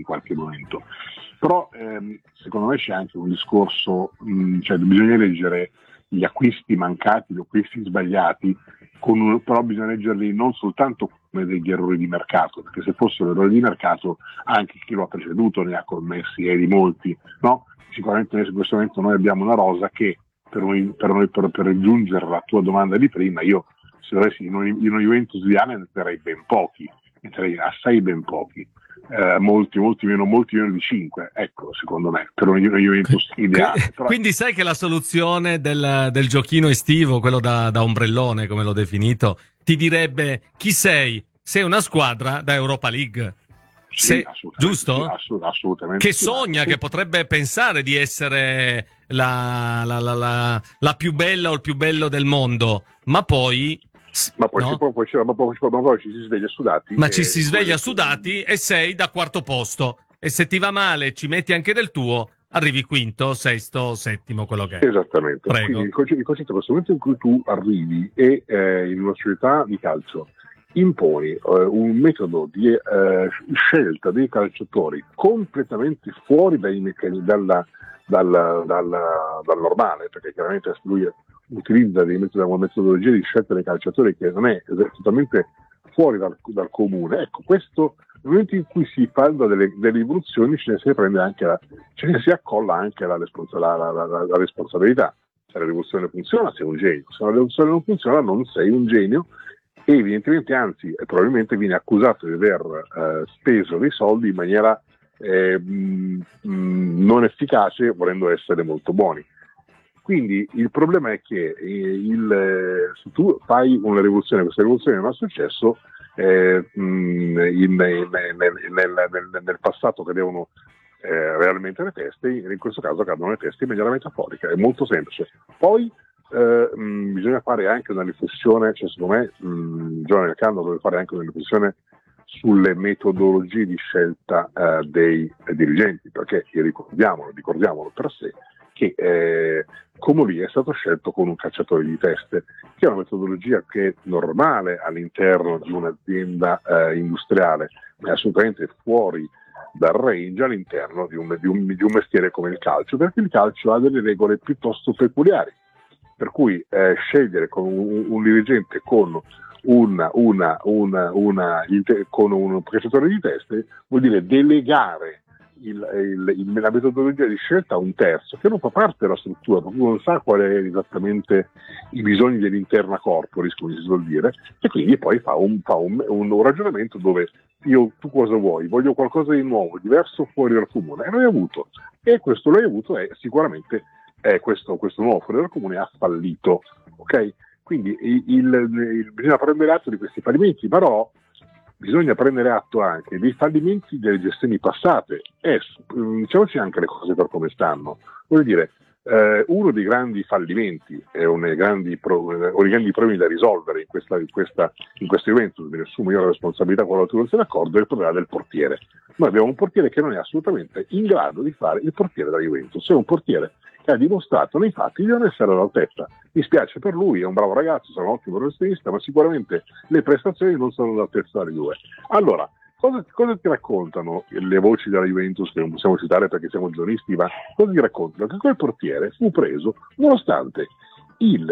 qualche momento. Però secondo me c'è anche un discorso, cioè bisogna leggere gli acquisti mancati, gli acquisti sbagliati, però bisogna leggerli non soltanto come degli errori di mercato, perché se fossero errori di mercato anche chi lo ha preceduto ne ha commessi e di molti, no? Sicuramente in questo momento noi abbiamo una rosa che per raggiungere la tua domanda di prima, io se dovessi in una Juventus di Allen ne terrei ben pochi, ne terrei assai ben pochi. Molti meno di 5, ecco, secondo me per una Juventus ideale. Però... Quindi sai che la soluzione del giochino estivo, quello da ombrellone come l'ho definito, ti direbbe: chi sei? Sei una squadra da Europa League. Sì, giusto? Sì, assolutamente. Che sogna, che potrebbe pensare di essere la più bella o il più bello del mondo, ma poi ci si sveglia sudati. Ma ci si sveglia sudati e sei da quarto posto. E se ti va male, ci metti anche del tuo, arrivi quinto, sesto, settimo, quello che è. Esattamente. Prego. Quindi il concetto è questo momento in cui tu arrivi e in una società di calcio imponi un metodo di scelta dei calciatori completamente fuori dal normale, perché chiaramente lui utilizza una metodologia di scelta dei calciatori che non è totalmente fuori dal comune. Ecco, questo nel momento in cui si fanno delle rivoluzioni ce ne si accolla anche la responsabilità. Se la rivoluzione funziona sei un genio, se la rivoluzione non funziona non sei un genio e evidentemente, anzi probabilmente viene accusato di aver speso dei soldi in maniera non efficace, volendo essere molto buoni. Quindi il problema è che se tu fai una rivoluzione, questa rivoluzione non ha successo, nel passato cadevano realmente le teste, in questo caso cadono le teste in maniera metaforica, è molto semplice. Poi bisogna fare anche una riflessione, cioè secondo me Giovanni Alcando deve fare anche una riflessione sulle metodologie di scelta dei dirigenti, perché ricordiamolo per sé, che Comolli è stato scelto con un cacciatore di teste, che è una metodologia che è normale all'interno di un'azienda industriale, ma è assolutamente fuori dal range all'interno di un mestiere come il calcio, perché il calcio ha delle regole piuttosto peculiari, per cui scegliere con un dirigente con con un cacciatore di teste vuol dire delegare la metodologia di scelta a un terzo che non fa parte della struttura, perché non sa qual è esattamente i bisogni dell'interna corporis, come si suol dire, e quindi poi fa un ragionamento dove tu cosa vuoi? Voglio qualcosa di nuovo, diverso, fuori dal comune, e questo l'hai avuto e sicuramente questo nuovo fuori dal comune ha fallito, ok? Quindi bisogna prendere atto di questi fallimenti, però bisogna prendere atto anche dei fallimenti delle gestioni passate e diciamoci anche le cose per come stanno. Voglio dire, uno dei grandi fallimenti e uno dei grandi problemi da risolvere in questo evento, me ne assumo io la responsabilità quando tu non sei d'accordo, è il problema del portiere. Noi abbiamo un portiere che non è assolutamente in grado di fare il portiere da Juventus, è un portiere che ha dimostrato nei fatti di non essere all'altezza. Mi spiace per lui, è un bravo ragazzo, sarà un ottimo professionista, ma sicuramente le prestazioni non sono all'altezza delle due. Allora, cosa ti raccontano le voci della Juventus, che non possiamo citare perché siamo giornalisti, ma cosa ti raccontano? Che quel portiere fu preso nonostante un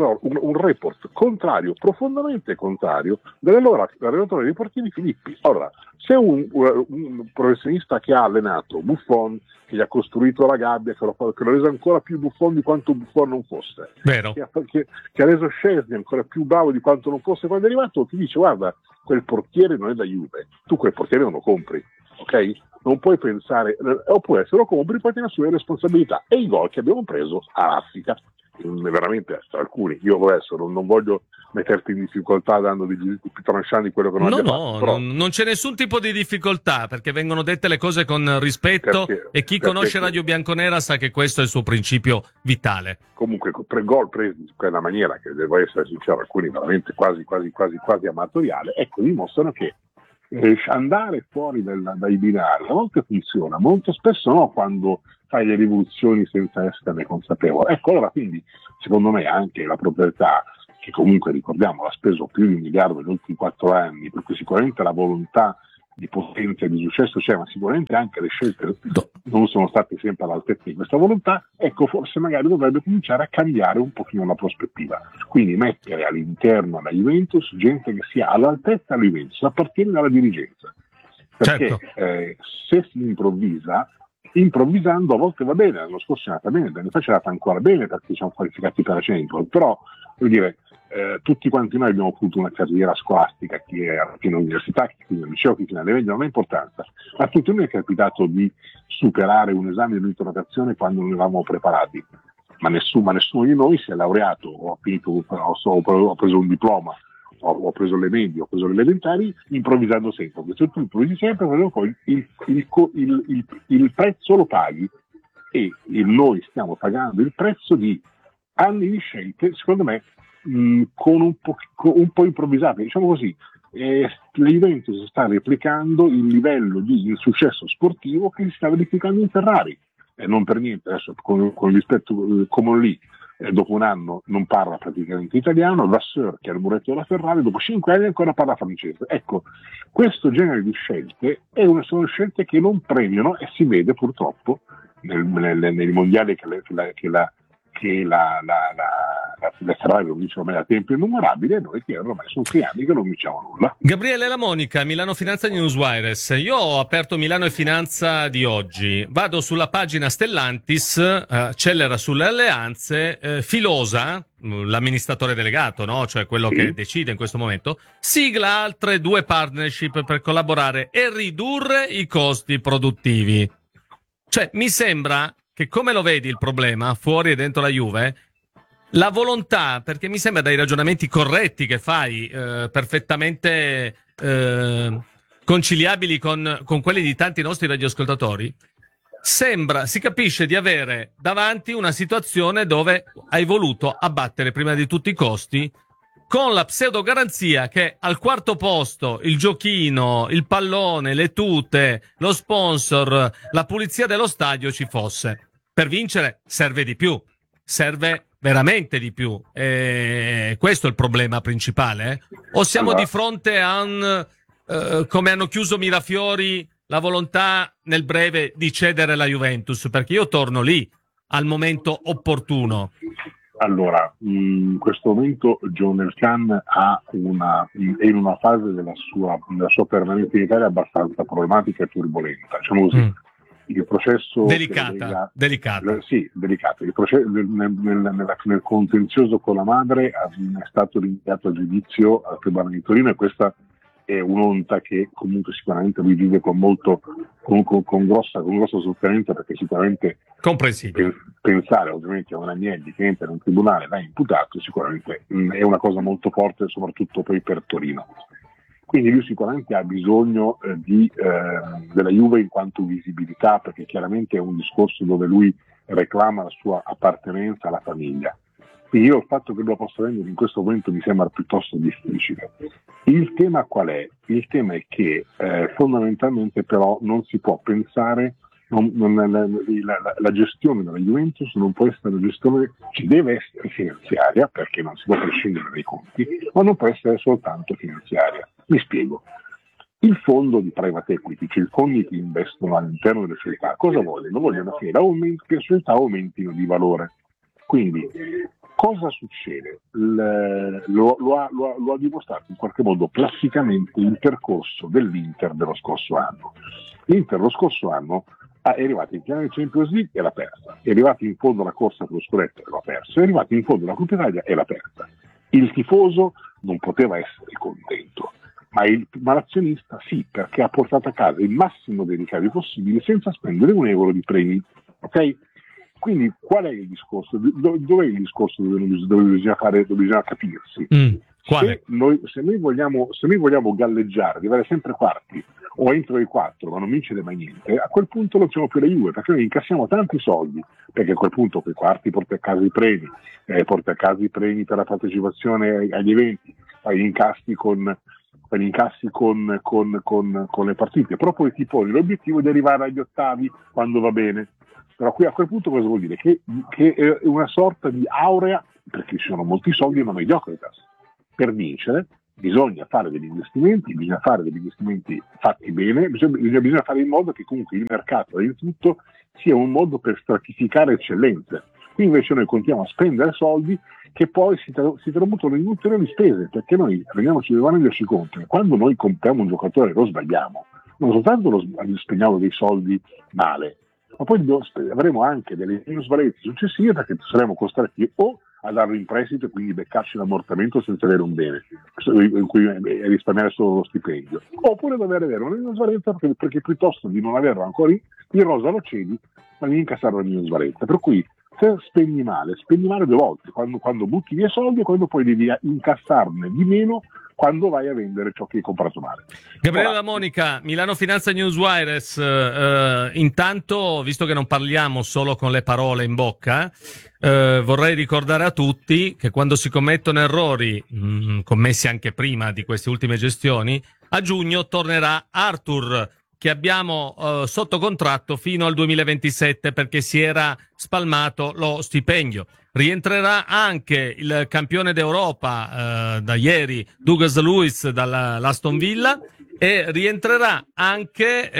report contrario, profondamente contrario, dell'allenatore dei portieri Filippi. Allora, c'è un professionista che ha allenato Buffon, che gli ha costruito la gabbia, che l'ha reso ancora più Buffon di quanto Buffon non fosse, vero, che ha reso Szczesny ancora più bravo di quanto non fosse quando è arrivato, ti dice: guarda, quel portiere non è da Juve, tu quel portiere non lo compri, ok? Non puoi pensare, oppure se lo compri poi te ne assumi responsabilità. E i gol che abbiamo preso a raffica, veramente alcuni, io adesso non voglio metterti in difficoltà dando dei giudizi più tranchant di quello che non abbia fatto, però... non c'è nessun tipo di difficoltà, perché vengono dette le cose con rispetto, e chi conosce Radio Bianconera sa che questo è il suo principio vitale. Comunque, gol presi in quella maniera, che devo essere sincero, alcuni veramente quasi amatoriale, ecco, dimostrano che andare fuori dai binari a volte funziona, molto spesso no, quando fai le rivoluzioni senza esserne consapevole. Ecco, allora quindi secondo me anche la proprietà, che comunque ricordiamo ha speso più di $1 miliardo negli ultimi 4 anni, per cui sicuramente la volontà di potenza e di successo c'è, ma sicuramente anche le scelte non sono state sempre all'altezza di questa volontà. Ecco, forse magari dovrebbe cominciare a cambiare un pochino la prospettiva, quindi mettere all'interno la Juventus gente che sia all'altezza della Juventus, a partire dalla dirigenza, perché se si improvvisando a volte va bene. L'anno scorso è andata bene, l'anno fa è andata ancora bene perché siamo qualificati per la Champions, però vuol dire, tutti quanti noi abbiamo avuto una carriera scolastica, chi è in università, chi è in liceo, chi è alle medie, non ha importanza. A tutti noi è capitato di superare un esame di interrogazione quando non eravamo preparati, ma nessuno di noi si è laureato o ha finito, ho preso un diploma, ho preso le medie, ho preso le elementari improvvisando sempre. Se tu improvvisi sempre, poi il prezzo lo paghi, e noi stiamo pagando il prezzo di anni di scelte, secondo me, con un po' improvvisate, diciamo così. La Juventus sta replicando il livello di successo sportivo che si sta verificando in Ferrari, non per niente, adesso con rispetto come lì, dopo un anno non parla praticamente italiano. Vasseur, che è il muretto della Ferrari, dopo 5 anni ancora parla francese. Ecco, questo genere di scelte sono scelte che non premiano, e si vede purtroppo nei mondiali che la Ferrari lo vince ormai da tempo innumerabile, e noi che ormai sono 6 anni che non vinciamo nulla. Gabriele La Monica, Milano Finanza Newswires. Io ho aperto Milano e Finanza di oggi, vado sulla pagina Stellantis, accelera sulle alleanze, Filosa, l'amministratore delegato, no? Cioè quello che decide in questo momento, sigla altre 2 partnership per collaborare e ridurre i costi produttivi. Cioè mi sembra che, come lo vedi il problema fuori e dentro la Juve, la volontà, perché mi sembra dai ragionamenti corretti che fai, perfettamente conciliabili con quelli di tanti nostri radioascoltatori, si capisce di avere davanti una situazione dove hai voluto abbattere prima di tutti i costi, con la pseudo garanzia che al quarto posto il giochino, il pallone, le tute, lo sponsor, la pulizia dello stadio ci fosse. Per vincere serve di più, serve veramente di più. Questo è il problema principale? O siamo di fronte a come hanno chiuso Mirafiori, la volontà nel breve di cedere la Juventus? Perché io torno lì al momento opportuno. Allora, in questo momento John Elkann è in una fase della sua permanenza in Italia abbastanza problematica e turbolenta, diciamo così. Il processo delicata. Sì, delicato. Il processo nel contenzioso con la madre è stato rinviato a giudizio al Tribunale di Torino, e questa è un'onta che comunque sicuramente lui vive con grossa sofferenza, perché sicuramente comprensibile. Pensare ovviamente a un Agnelli che entra in un tribunale da imputato sicuramente è una cosa molto forte, soprattutto poi per Torino. Quindi lui sicuramente ha bisogno della Juve in quanto visibilità, perché chiaramente è un discorso dove lui reclama la sua appartenenza alla famiglia. Quindi il fatto che lo possa vendere in questo momento mi sembra piuttosto difficile. Il tema qual è? Il tema è che fondamentalmente però non si può pensare, la gestione della Juventus non può essere una gestione, ci deve essere finanziaria, perché non si può prescindere dai conti, ma non può essere soltanto finanziaria. Mi spiego. Il fondo di private equity, cioè i fondi che investono all'interno delle società, cosa vogliono? Vogliono che le società aumentino di valore. Quindi cosa succede? Lo ha dimostrato in qualche modo plasticamente il percorso dell'Inter dello scorso anno. L'Inter lo scorso anno è arrivato in finale Champions League e l'ha persa, è arrivato in fondo alla corsa per lo scudetto e l'ha persa, è arrivato in fondo alla Coppa Italia e l'ha persa. Il tifoso non poteva essere contento, ma l'azionista sì, perché ha portato a casa il massimo dei ricavi possibili senza spendere un euro di premi. Ok? Quindi qual è il discorso? Dov'è il discorso dove bisogna capirsi? Se noi vogliamo galleggiare, arrivare sempre quarti o entro i 4 ma non vincere mai niente, a quel punto non siamo più la Juve, perché noi incassiamo tanti soldi, perché a quel punto quei quarti porta a casa i premi, per la partecipazione agli eventi, fai gli incassi con le partite, però poi ti poni l'obiettivo di arrivare agli ottavi quando va bene. Però qui a quel punto cosa vuol dire? Che è una sorta di aurea, perché ci sono molti soldi, ma mediocritas. Per vincere bisogna fare degli investimenti fatti bene, bisogna fare in modo che comunque il mercato innanzitutto sia un modo per stratificare eccellenze. Qui invece noi continuiamo a spendere soldi che poi si tramutono in ulteriori spese, perché noi dobbiamo renderci conto che quando noi compriamo un giocatore e lo sbagliamo, non soltanto spendiamo dei soldi male, ma poi avremo anche delle minusvalenze successive, perché saremo costretti o a darlo in prestito e quindi beccarci l'ammortamento senza avere un bene, in cui risparmiare solo lo stipendio, oppure dover avere una minusvalenza perché piuttosto di non averlo ancora in rosa lo cedi, ma di incassare la minusvalenza. Per cui se spendi male due volte, quando butti via soldi e quando poi devi incassarne di meno quando vai a vendere ciò che hai comprato male. Gabriele La Monica, Milano Finanza Newswires, intanto, visto che non parliamo solo con le parole in bocca, vorrei ricordare a tutti che quando si commettono errori, commessi anche prima di queste ultime gestioni, a giugno tornerà Arthur, che abbiamo sotto contratto fino al 2027 perché si era spalmato lo stipendio. Rientrerà anche il campione d'Europa da ieri, Douglas Luiz dall'Aston Villa, e rientrerà anche,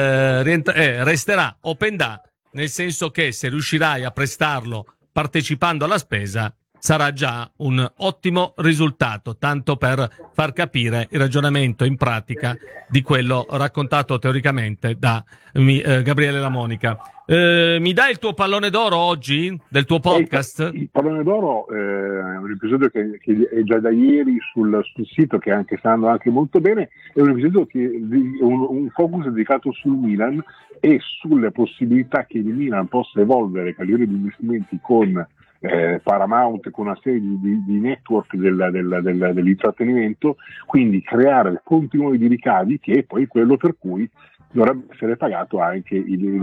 resterà Openda, nel senso che se riuscirai a prestarlo partecipando alla spesa sarà già un ottimo risultato, tanto per far capire il ragionamento in pratica di quello raccontato teoricamente da Gabriele La Monica. Mi dai il tuo pallone d'oro oggi del tuo podcast? Il pallone d'oro è un episodio che è già da ieri sul sito, che sta andando anche molto bene. È un episodio un focus dedicato sul Milan e sulle possibilità che il Milan possa evolvere a livello di investimenti con Paramount, con una serie di network dell'intrattenimento, quindi creare fonti nuove di ricavi, che è poi quello per cui dovrebbero essere pagati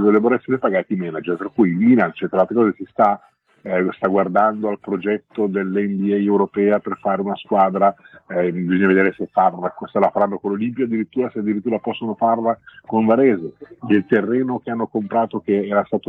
i manager. Per cui il Milan, tra altre cose, si sta guardando al progetto dell'NBA europea per fare una squadra, bisogna vedere se la faranno con l'Olimpia, se addirittura possono farla con Varese. Il terreno che hanno comprato, che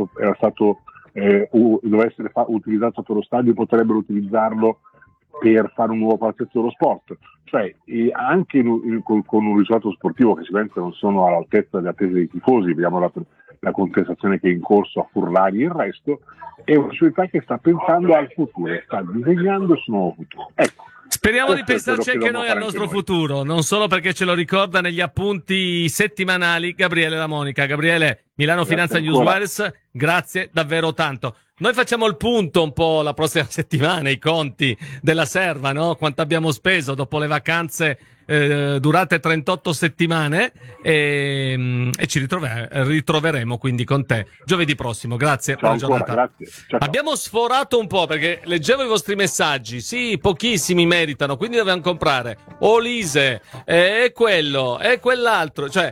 doveva essere utilizzato per lo stadio, potrebbero utilizzarlo per fare un nuovo palazzetto dello sport, cioè anche con un risultato sportivo che sicuramente non sono all'altezza delle attese dei tifosi. Vediamo la contestazione che è in corso a Furlani e il resto. È una società che sta pensando al futuro, sta disegnando il suo nuovo futuro. Ecco. Speriamo di pensarci anche noi al nostro futuro, non solo perché ce lo ricorda negli appunti settimanali Gabriele La Monica. Gabriele, Milano Finanza Newswires, grazie davvero tanto. Noi facciamo il punto un po' la prossima settimana, i conti della serva, no? Quanto abbiamo speso dopo le vacanze durate 38 settimane e ci ritroveremo quindi con te giovedì prossimo. Grazie. Ciao ancora, grazie. Ciao. Abbiamo sforato un po' perché leggevo i vostri messaggi, sì, pochissimi meritano, quindi dobbiamo comprare Olise e quello e quell'altro, cioè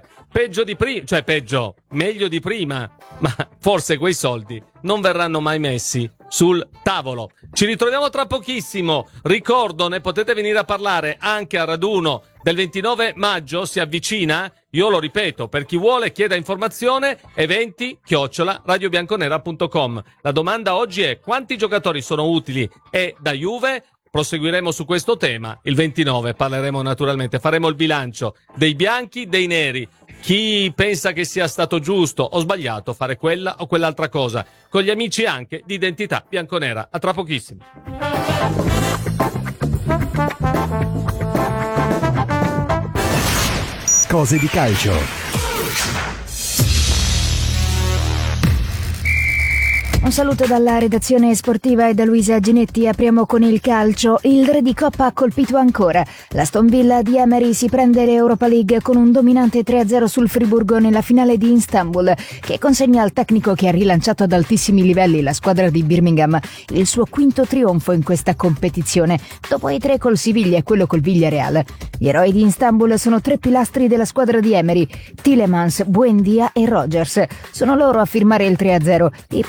meglio di prima, ma forse quei soldi non verranno mai messi sul tavolo. Ci ritroviamo tra pochissimo. Ricordo, ne potete venire a parlare anche al raduno del 29 maggio, si avvicina. Io lo ripeto, per chi vuole chieda informazione, eventi@radiobianconera.com. La domanda oggi è: quanti giocatori sono utili e da Juve? Proseguiremo su questo tema. Il 29 parleremo naturalmente, faremo il bilancio dei bianchi, dei neri. Chi pensa che sia stato giusto o sbagliato fare quella o quell'altra cosa, con gli amici anche di Identità Bianconera. A tra pochissimo. Cose di calcio. Un saluto dalla redazione sportiva e da Luisa Ginetti. Apriamo con il calcio. Il re di Coppa ha colpito ancora. L'Aston Villa di Emery si prende l'Europa League con un dominante 3-0 sul Friburgo nella finale di Istanbul, che consegna al tecnico che ha rilanciato ad altissimi livelli la squadra di Birmingham il suo quinto trionfo in questa competizione, dopo i 3 col Siviglia e quello col Villarreal. Gli eroi di Istanbul sono 3 pilastri della squadra di Emery: Tielemans, Buendia e Rodgers. Sono loro a firmare il 3-0. I primi 2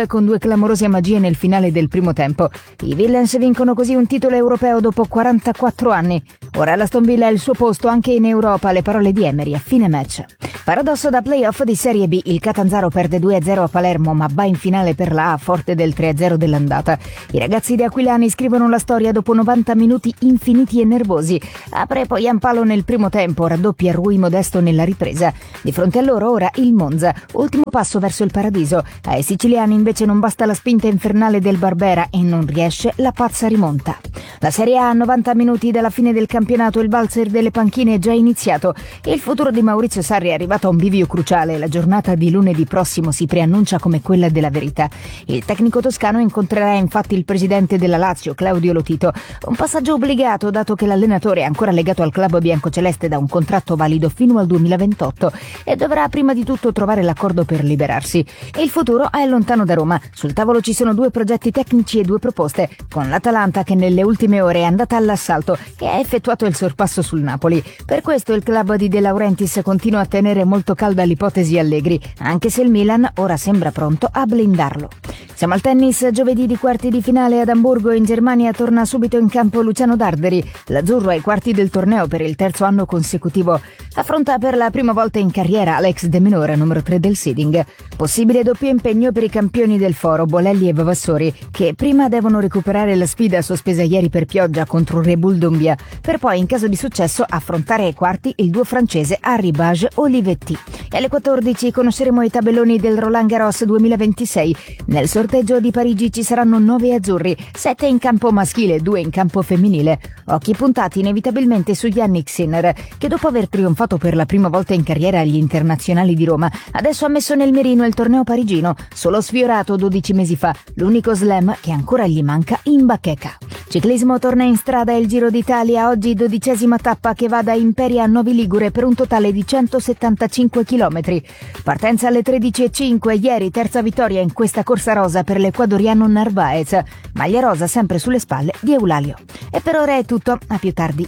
2 con 2 clamorose magie nel finale del primo tempo. I Villains vincono così un titolo europeo dopo 44 anni. Ora l'Aston Villa ha il suo posto anche in Europa, le parole di Emery a fine match. Paradosso da playoff di Serie B, il Catanzaro perde 2-0 a Palermo ma va in finale per la A forte del 3-0 dell'andata. I ragazzi di Aquilani scrivono la storia dopo 90 minuti infiniti e nervosi. Apre poi Ampalo nel primo tempo, raddoppia Rui Modesto nella ripresa. Di fronte a loro ora il Monza, ultimo passo verso il paradiso. Ai siciliani invece non basta la spinta infernale del Barbera e non riesce la pazza rimonta. La Serie A a 90 minuti dalla fine del campionato, il valzer delle panchine è già iniziato. Il futuro di Maurizio Sarri è arrivato a un bivio cruciale. La giornata di lunedì prossimo si preannuncia come quella della verità. Il tecnico toscano incontrerà infatti il presidente della Lazio, Claudio Lotito. Un passaggio obbligato dato che l'allenatore è ancora legato al club biancoceleste da un contratto valido fino al 2028 e dovrà prima di tutto trovare l'accordo per liberarsi. Il futuro è lontano da Roma. Sul tavolo ci sono 2 progetti tecnici e 2 proposte, con l'Atalanta che nelle ultime ore è andata all'assalto e ha effettuato il sorpasso sul Napoli. Per questo il club di De Laurentiis continua a tenere molto calda l'ipotesi Allegri, anche se il Milan ora sembra pronto a blindarlo. Siamo al tennis, giovedì di quarti di finale ad Amburgo in Germania torna subito in campo Luciano Darderi. L'azzurro ai quarti del torneo per il 3° anno consecutivo. Affronta per la prima volta in carriera Alex De Minaur, numero 3 del seeding. Possibile doppio impegno per i campioni del foro Bolelli e Vavassori, che prima devono recuperare la sfida sospesa ieri per pioggia contro Rebull Dombia, per poi in caso di successo affrontare ai quarti il duo francese Arribage Olivetti. E alle 14 conosceremo i tabelloni del Roland Garros 2026. Nel sorteggio di Parigi ci saranno 9 azzurri, 7 in campo maschile e 2 in campo femminile. Occhi puntati inevitabilmente su Yannick Sinner, che dopo aver trionfato per la prima volta in carriera agli internazionali di Roma, adesso ha messo nel mirino il torneo parigino, solo sfiorato 12 mesi fa, l'unico slam che ancora gli manca in bacheca. Ciclismo torna in strada il Giro d'Italia, oggi 12ª tappa che va da Imperia a Novi Ligure per un totale di 175 km. Partenza alle 13:05, ieri terza vittoria in questa corsa rosa per l'ecuadoriano Narvaez, maglia rosa sempre sulle spalle di Eulalio. E per ora è tutto, a più tardi.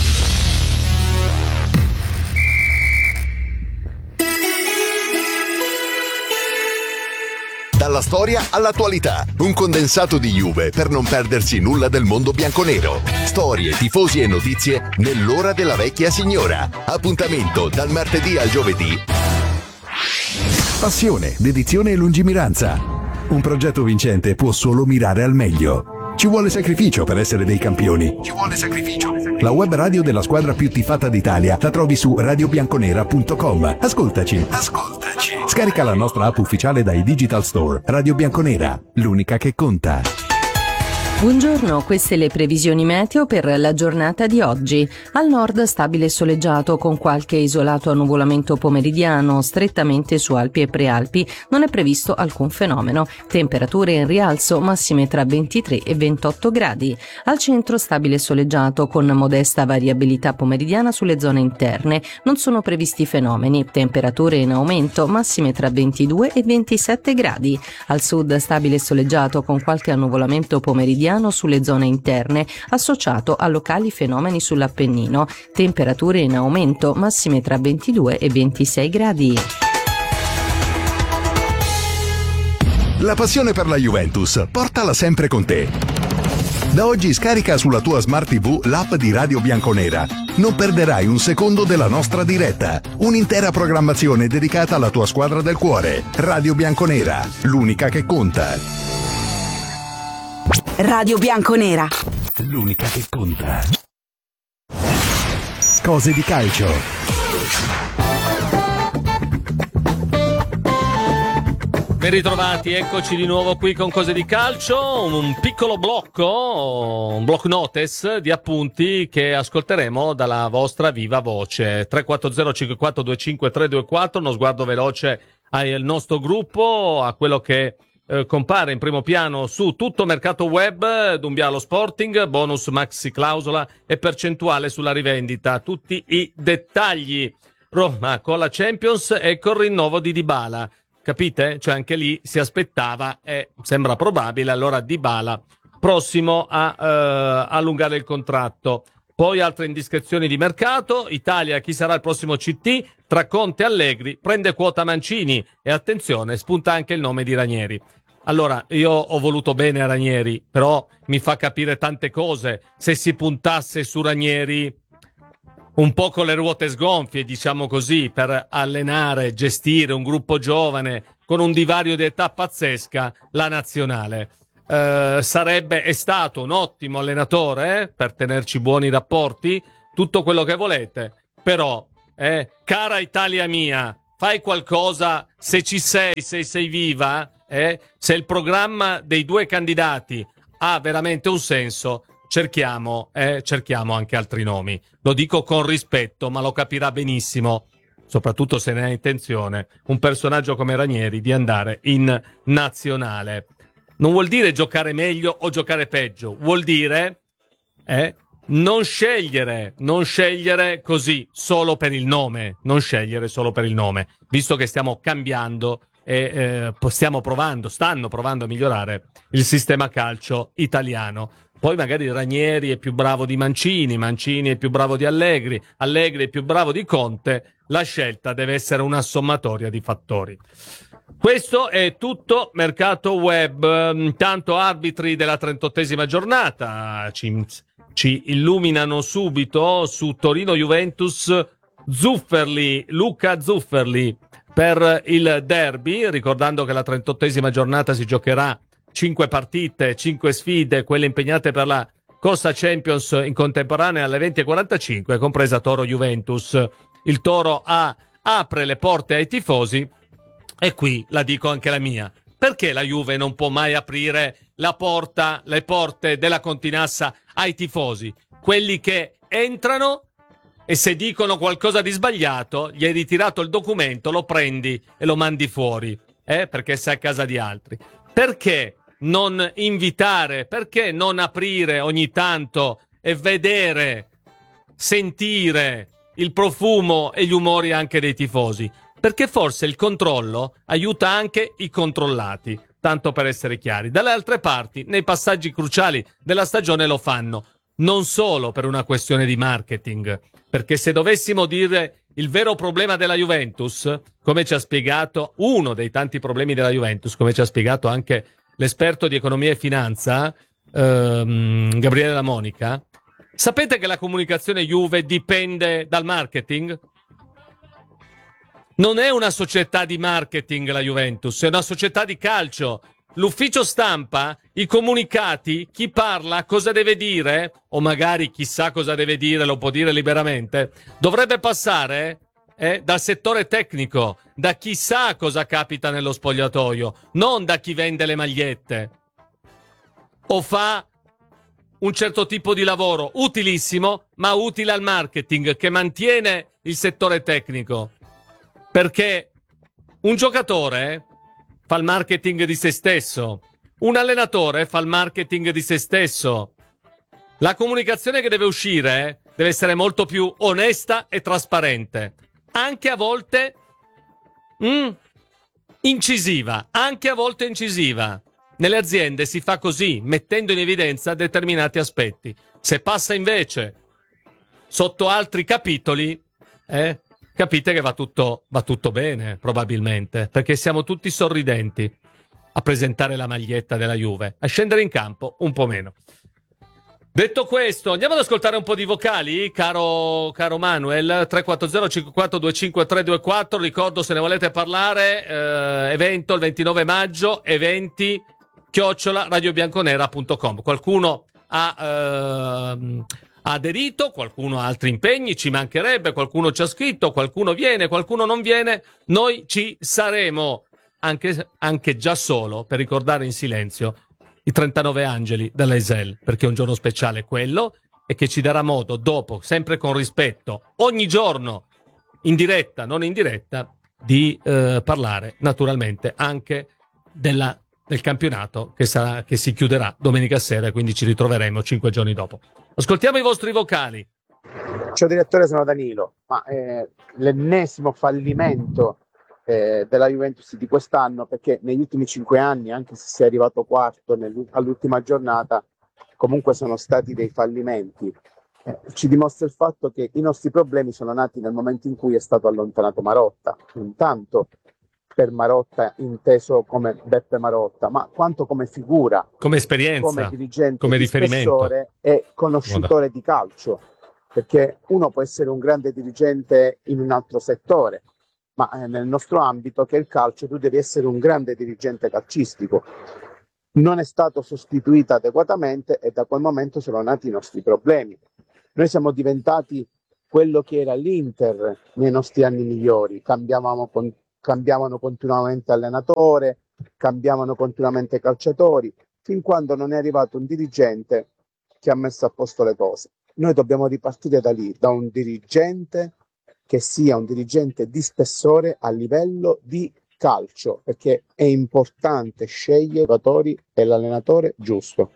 Dalla storia all'attualità, un condensato di Juve per non perdersi nulla del mondo bianconero. Storie, tifosi e notizie nell'ora della vecchia signora. Appuntamento dal martedì al giovedì. Passione, dedizione e lungimiranza. Un progetto vincente può solo mirare al meglio. Ci vuole sacrificio per essere dei campioni. Ci vuole sacrificio. La web radio della squadra più tifata d'Italia la trovi su radiobianconera.com. Ascoltaci. Scarica la nostra app ufficiale dai Digital Store. Radio Bianconera, l'unica che conta. Buongiorno, queste le previsioni meteo per la giornata di oggi. Al nord stabile e soleggiato con qualche isolato annuvolamento pomeridiano, strettamente su Alpi e Prealpi non è previsto alcun fenomeno. Temperature in rialzo, massime tra 23 e 28 gradi. Al centro stabile e soleggiato con modesta variabilità pomeridiana sulle zone interne, non sono previsti fenomeni. Temperature in aumento, massime tra 22 e 27 gradi. Al sud stabile e soleggiato con qualche annuvolamento pomeridiano sulle zone interne, associato a locali fenomeni sull'Appennino. Temperature in aumento, massime tra 22 e 26 gradi. La passione per la Juventus, portala sempre con te. Da oggi scarica sulla tua Smart TV l'app di Radio Bianconera. Non perderai un secondo della nostra diretta. Un'intera programmazione dedicata alla tua squadra del cuore. Radio Bianconera, l'unica che conta. Radio Bianconera, L'unica che conta. Cose di calcio. Ben ritrovati, eccoci di nuovo qui con Cose di Calcio, un piccolo blocco, un block notice di appunti che ascolteremo dalla vostra viva voce. 340 5425 324, uno sguardo veloce al nostro gruppo, a quello che compare in primo piano su tutto mercato web, Dumbialo Sporting, bonus maxi clausola e percentuale sulla rivendita, tutti i dettagli. Roma con la Champions e col rinnovo di Dybala, capite? Cioè anche lì si aspettava e sembra probabile allora Dybala prossimo a allungare il contratto. Poi altre indiscrezioni di mercato, Italia chi sarà il prossimo CT, tra Conte e Allegri, prende quota Mancini e attenzione spunta anche il nome di Ranieri. Allora, io ho voluto bene a Ranieri, però mi fa capire tante cose. Se si puntasse su Ranieri un po' con le ruote sgonfie, diciamo così, per allenare, gestire un gruppo giovane con un divario di età pazzesca, la nazionale. È stato un ottimo allenatore per tenerci buoni rapporti, tutto quello che volete, però, cara Italia mia, fai qualcosa se ci sei, se sei viva, se il programma dei due candidati ha veramente un senso, cerchiamo anche altri nomi. Lo dico con rispetto, ma lo capirà benissimo, soprattutto se ne ha intenzione, un personaggio come Ranieri di andare in nazionale. Non vuol dire giocare meglio o giocare peggio, vuol dire non scegliere così solo per il nome, visto che stiamo cambiando e stanno provando a migliorare il sistema calcio italiano. Poi magari Ranieri è più bravo di Mancini è più bravo di Allegri è più bravo di Conte. La scelta deve essere una sommatoria di fattori. Questo è tutto mercato web. Intanto arbitri della 38esima giornata ci illuminano subito su Torino-Juventus. Luca Zufferli per il derby, ricordando che la 38esima giornata si giocherà 5 partite, 5 sfide, quelle impegnate per la Corsa Champions in contemporanea alle 20:45, compresa Toro-Juventus. Il Toro apre le porte ai tifosi, e qui la dico anche la mia. Perché la Juve non può mai aprire le porte della Continassa ai tifosi? Quelli che entrano e se dicono qualcosa di sbagliato, gli hai ritirato il documento, lo prendi e lo mandi fuori, perché sei a casa di altri. Perché non invitare, perché non aprire ogni tanto e vedere, sentire il profumo e gli umori anche dei tifosi? Perché forse il controllo aiuta anche i controllati, tanto per essere chiari. Dalle altre parti, nei passaggi cruciali della stagione lo fanno, non solo per una questione di marketing, perché se dovessimo dire il vero problema della Juventus, come ci ha spiegato, uno dei tanti problemi della Juventus, come ci ha spiegato anche l'esperto di economia e finanza, Gabriele La Monica, sapete che la comunicazione Juve dipende dal marketing? Non è una società di marketing la Juventus, è una società di calcio. L'ufficio stampa, i comunicati, chi parla, cosa deve dire, o magari chissà cosa deve dire, lo può dire liberamente, dovrebbe passare dal settore tecnico, da chi sa cosa capita nello spogliatoio, non da chi vende le magliette o fa un certo tipo di lavoro utilissimo, ma utile al marketing, che mantiene il settore tecnico. Perché un giocatore fa il marketing di se stesso, un allenatore fa il marketing di se stesso. La comunicazione che deve uscire deve essere molto più onesta e trasparente, anche a volte incisiva, Nelle aziende si fa così, mettendo in evidenza determinati aspetti. Se passa invece sotto altri capitoli, capite che va tutto bene, probabilmente, perché siamo tutti sorridenti a presentare la maglietta della Juve, a scendere in campo un po' meno. Detto questo, andiamo ad ascoltare un po' di vocali, caro Manuel. 340-5425-324, ricordo, se ne volete parlare, evento il 29 maggio, eventi@radiobianconera.com. Qualcuno ha aderito, qualcuno ha altri impegni, ci mancherebbe, qualcuno ci ha scritto, qualcuno viene, qualcuno non viene. Noi ci saremo, anche già solo per ricordare in silenzio i 39 angeli dell'Eisel, perché è un giorno speciale quello, e che ci darà modo dopo, sempre con rispetto, ogni giorno, in diretta, non in diretta, di parlare naturalmente anche del campionato che si chiuderà domenica sera, e quindi ci ritroveremo 5 giorni dopo. Ascoltiamo i vostri vocali. Ciao direttore, sono Danilo. L'ennesimo fallimento della Juventus di quest'anno, perché negli ultimi 5 anni, anche se si è arrivato quarto all'ultima giornata, comunque sono stati dei fallimenti. Ci dimostra il fatto che i nostri problemi sono nati nel momento in cui è stato allontanato Marotta. Intanto per Marotta inteso come Beppe Marotta, ma quanto come figura, come esperienza, come dirigente, come di riferimento spessore e conoscitore di calcio, perché uno può essere un grande dirigente in un altro settore, ma nel nostro ambito, che è il calcio, tu devi essere un grande dirigente calcistico. Non è stato sostituito adeguatamente e da quel momento sono nati i nostri problemi. Noi siamo diventati quello che era l'Inter nei nostri anni migliori, cambiavano continuamente allenatore, cambiavano continuamente calciatori, fin quando non è arrivato un dirigente che ha messo a posto le cose. Noi dobbiamo ripartire da lì, da un dirigente che sia un dirigente di spessore a livello di calcio, perché è importante scegliere i giocatori e l'allenatore giusto.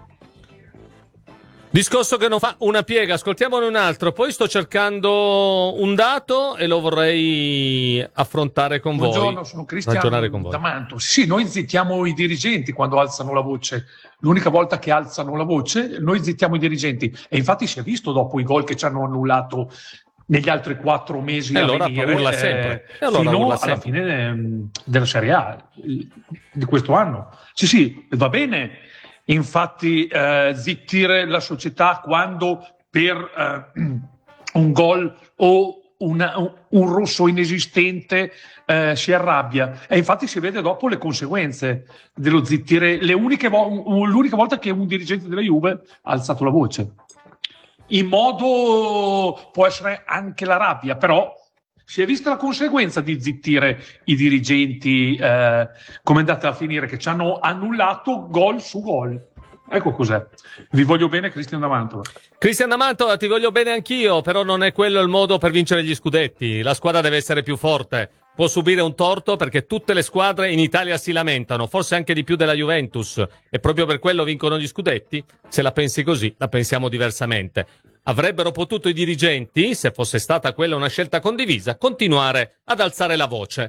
Discorso che non fa una piega, ascoltiamone un altro, poi sto cercando un dato e lo vorrei affrontare con voi. Buongiorno, sono Cristiano ragionare con voi. D'Amanto. Sì, noi zittiamo i dirigenti quando alzano la voce. L'unica volta che alzano la voce, noi zittiamo i dirigenti. E infatti si è visto dopo i gol che ci hanno annullato negli altri 4 mesi e a allora venire, urla sempre. E allora fino urla alla sempre. fine della Serie A di questo anno. Sì, va bene. Infatti zittire la società quando per un gol o un rosso inesistente si arrabbia, e infatti si vede dopo le conseguenze dello zittire. L'unica volta che un dirigente della Juve ha alzato la voce, in modo, può essere anche la rabbia, però si è vista la conseguenza di zittire i dirigenti, come è andata a finire, che ci hanno annullato gol su gol. Ecco cos'è. Vi voglio bene, Cristian D'Amantova. Cristian D'Amantova, ti voglio bene anch'io, però non è quello il modo per vincere gli scudetti. La squadra deve essere più forte. Può subire un torto perché tutte le squadre in Italia si lamentano, forse anche di più della Juventus, e proprio per quello vincono gli scudetti. Se la pensi così, la pensiamo diversamente. Avrebbero potuto i dirigenti, se fosse stata quella una scelta condivisa, continuare ad alzare la voce.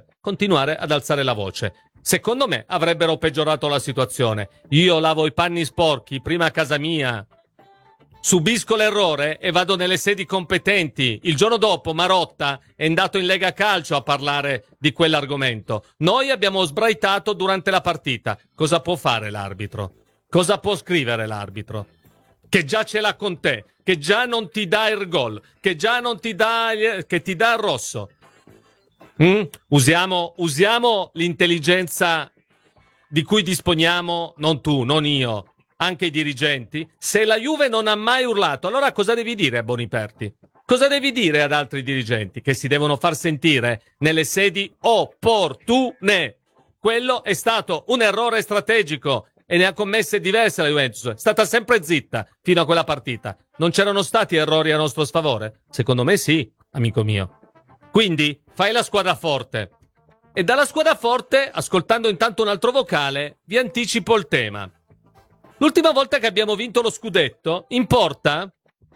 Secondo me avrebbero peggiorato la situazione. Io lavo i panni sporchi prima a casa mia, subisco l'errore e vado nelle sedi competenti. Il giorno dopo Marotta è andato in Lega Calcio a parlare di quell'argomento. Noi abbiamo sbraitato durante la partita. Cosa può fare l'arbitro? Cosa può scrivere l'arbitro? Che già ce l'ha con te, che già non ti dà il gol, che già non ti dà, che ti dà il rosso. Usiamo l'intelligenza di cui disponiamo, non tu, non io, anche i dirigenti. Se la Juve non ha mai urlato, allora cosa devi dire a Boniperti? Cosa devi dire ad altri dirigenti? Che si devono far sentire nelle sedi opportune. Quello è stato un errore strategico e ne ha commesse diverse la Juventus. È stata sempre zitta fino a quella partita. Non c'erano stati errori a nostro sfavore? Secondo me sì, amico mio. Quindi fai la squadra forte. E dalla squadra forte, ascoltando intanto un altro vocale, vi anticipo il tema. L'ultima volta che abbiamo vinto lo scudetto, in porta,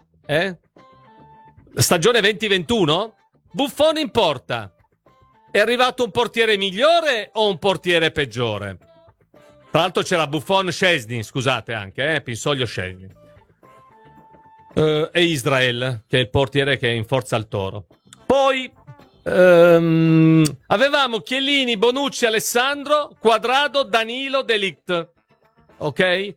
stagione 2021, Buffon in porta. È arrivato un portiere migliore o un portiere peggiore? Tra l'altro c'era Buffon, Szczęsny, scusate anche, Pinsoglio, Szczęsny. E Israel, che è il portiere che è in forza al Toro. Poi avevamo Chiellini, Bonucci, Alessandro, Quadrado, Danilo, De Ligt. Ok?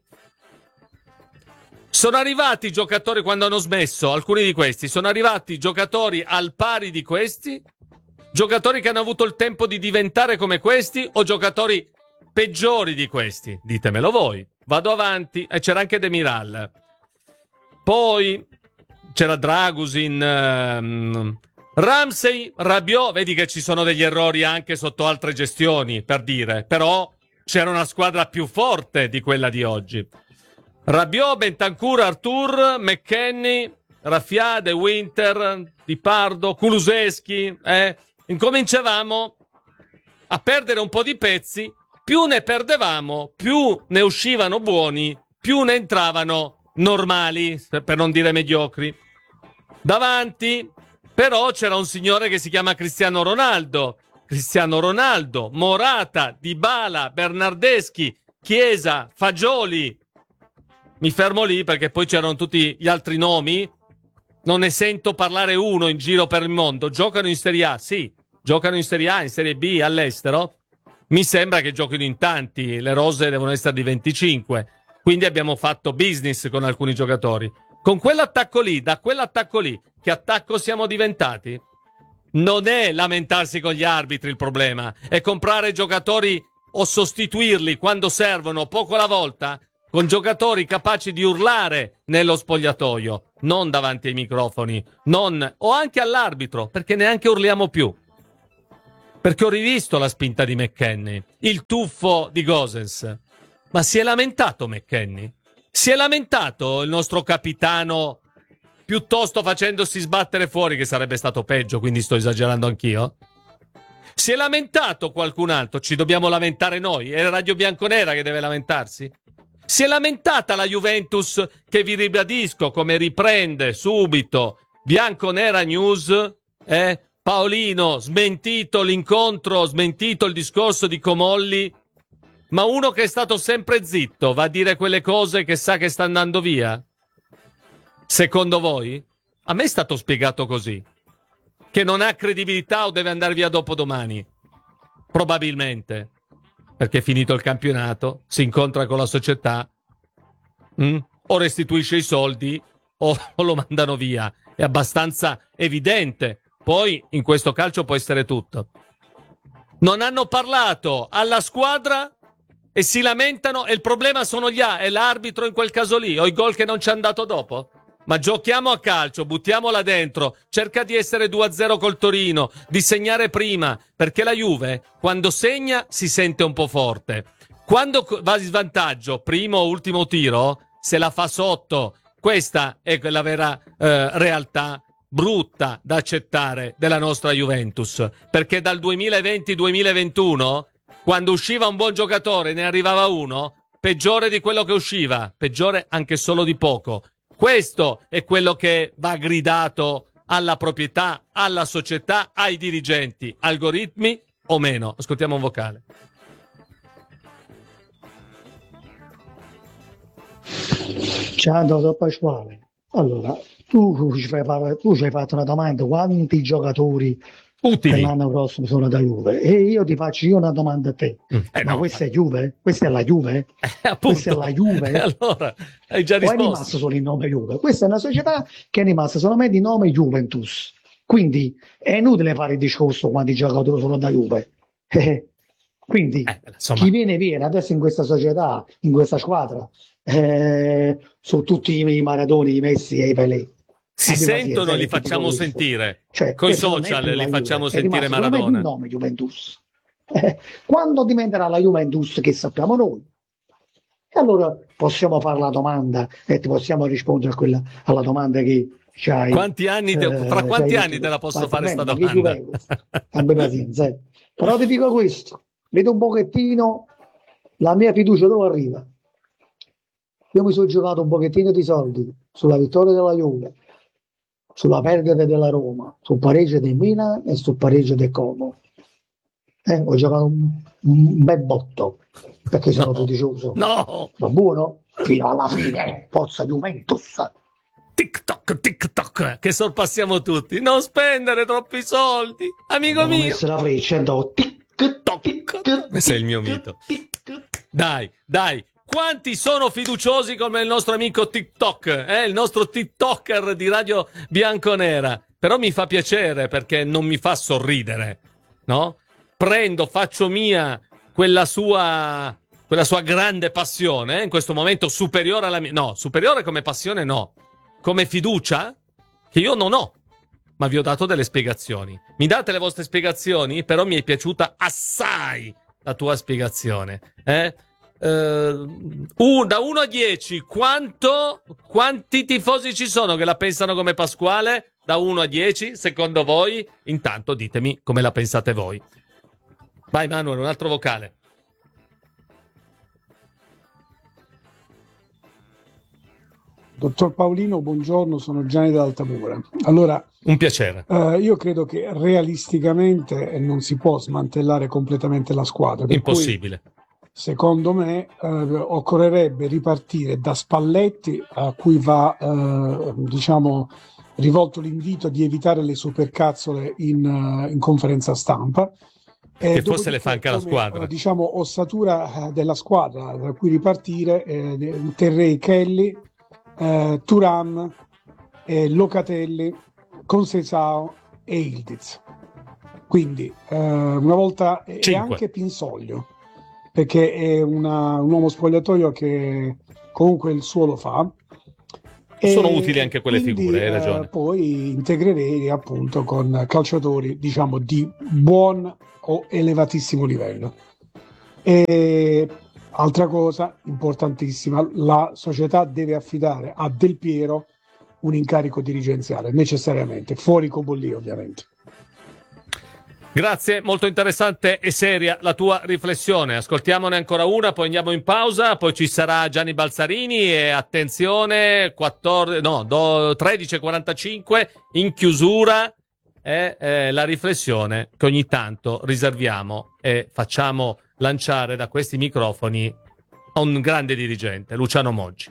Sono arrivati giocatori quando hanno smesso, alcuni di questi, sono arrivati giocatori al pari di questi, giocatori che hanno avuto il tempo di diventare come questi o giocatori peggiori di questi? Ditemelo voi. Vado avanti. E c'era anche Demiral. Poi c'era Dragusin, Ramsey, Rabiot. Vedi che ci sono degli errori anche sotto altre gestioni, per dire. Però c'era una squadra più forte di quella di oggi. Rabiot, Bentancur, Artur, McKennie, Raffia, De Winter, Di Pardo, Kulusevski. Incominciavamo a perdere un po' di pezzi. Più ne perdevamo, più ne uscivano buoni, più ne entravano normali, per non dire mediocri. Davanti, però, c'era un signore che si chiama Cristiano Ronaldo, Morata, Dybala, Bernardeschi, Chiesa, Fagioli. Mi fermo lì perché poi c'erano tutti gli altri nomi. Non ne sento parlare uno in giro per il mondo. Giocano in Serie A, sì, giocano in Serie A, in Serie B, all'estero, mi sembra che giochino in tanti, le rose devono essere di 25, quindi abbiamo fatto business con alcuni giocatori. Con quell'attacco lì, da quell'attacco lì, che attacco siamo diventati? Non è lamentarsi con gli arbitri il problema, è comprare giocatori o sostituirli quando servono poco alla volta con giocatori capaci di urlare nello spogliatoio, non davanti ai microfoni, o anche all'arbitro, perché neanche urliamo più. Perché ho rivisto la spinta di McKennie, il tuffo di Gosens. Ma si è lamentato McKennie? Si è lamentato il nostro capitano piuttosto facendosi sbattere fuori, che sarebbe stato peggio, quindi sto esagerando anch'io? Si è lamentato qualcun altro? Ci dobbiamo lamentare noi? È Radio Bianconera che deve lamentarsi? Si è lamentata la Juventus, che vi ribadisco come riprende subito Bianconera News, Paolino, smentito l'incontro, smentito il discorso di Comolli, ma uno che è stato sempre zitto va a dire quelle cose che sa che sta andando via? Secondo voi? A me è stato spiegato così, che non ha credibilità o deve andare via dopodomani. Probabilmente, perché finito il campionato si incontra con la società, o restituisce i soldi o lo mandano via. È abbastanza evidente. Poi in questo calcio può essere tutto. Non hanno parlato alla squadra e si lamentano, e il problema è l'arbitro in quel caso lì, o i gol che non ci hanno dato dopo? Ma giochiamo a calcio, buttiamola dentro, cerca di essere 2-0 col Torino, di segnare prima, perché la Juve quando segna si sente un po' forte. Quando va in svantaggio, primo o ultimo tiro, se la fa sotto. Questa è la vera realtà brutta da accettare della nostra Juventus, perché dal 2020-2021, quando usciva un buon giocatore ne arrivava uno peggiore di quello che usciva, peggiore anche solo di poco. Questo è quello che va gridato alla proprietà, alla società, ai dirigenti. Algoritmi o meno? Ascoltiamo un vocale. Ciao, dottor Pasquale. Allora, tu ci hai fatto una domanda: quanti giocatori utili per l'anno prossimo sono da Juve? E io ti faccio una domanda a te. Ma no, questa è Juve? Questa è la Juve? Questa è la Juve? Allora, hai già risposto. O è rimasto solo il nome Juve? Questa è una società che è rimasta solamente di nome Juventus. Quindi è inutile fare il discorso quanti giocatori sono da Juve. Quindi chi viene adesso in questa società, in questa squadra, sono tutti i Maradoni, i Messi e i Pelé. Si sentono e li facciamo sentire, cioè, coi social li facciamo sentire Maradona. Il nome Juventus. Quando diventerà la Juventus che sappiamo noi? E allora possiamo fare la domanda e ti possiamo rispondere alla domanda che c'hai. Quanti anni fra quanti anni te la posso fare sta domanda? Abbi pazienza. Però ti dico questo, vedo un pochettino la mia fiducia dove arriva. Io mi sono giocato un pochettino di soldi sulla vittoria della Juve, sulla perdita della Roma, sul pareggio del Milan e sul pareggio del Como. Ho giocato un bel botto, perché sono fiducioso. No! Va buono? Fino alla fine, forza Juventus! TikTok, che sorpassiamo tutti. Non spendere troppi soldi, amico mio. Messo la freccia, andavo TikTok. Sei il mio mito. Dai. Quanti sono fiduciosi come il nostro amico TikTok, il nostro TikToker di Radio Bianconera? Però mi fa piacere perché non mi fa sorridere, no? Faccio mia quella sua grande passione, in questo momento superiore alla mia. No, superiore come passione no. Come fiducia, che io non ho. Ma vi ho dato delle spiegazioni. Mi date le vostre spiegazioni? Però mi è piaciuta assai la tua spiegazione, da 1 a 10 quanti tifosi ci sono che la pensano come Pasquale? Da 1 a 10 secondo voi? Intanto ditemi come la pensate voi. Vai Manuel, un altro vocale. Dottor Paolino, buongiorno, sono Gianni d'Altamura. Allora, un piacere. Io credo che realisticamente non si può smantellare completamente la squadra. Impossibile. Secondo me occorrerebbe ripartire da Spalletti, a cui va rivolto l'invito di evitare le supercazzole in conferenza stampa. Che forse le fa anche la squadra. Diciamo, ossatura della squadra da cui ripartire, terrei Kelly, Thuram, Locatelli, Conceição e Ildiz. Quindi una volta e anche Pinsoglio, perché è un uomo spogliatoio che comunque il suo lo fa. Sono utili anche quelle figure, hai ragione. Poi integrerei appunto con calciatori, diciamo, di buon o elevatissimo livello. E altra cosa importantissima, la società deve affidare a Del Piero un incarico dirigenziale, necessariamente, fuori Cobolli ovviamente. Grazie, molto interessante e seria la tua riflessione. Ascoltiamone ancora una, poi andiamo in pausa, poi ci sarà Gianni Balzarini e attenzione, 13:45 in chiusura è la riflessione che ogni tanto riserviamo e facciamo lanciare da questi microfoni a un grande dirigente, Luciano Moggi.